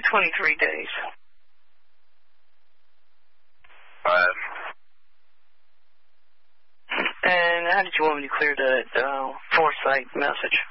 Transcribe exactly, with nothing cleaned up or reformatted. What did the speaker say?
twenty-three days. Um, And how did you want me to clear that uh, foresight message?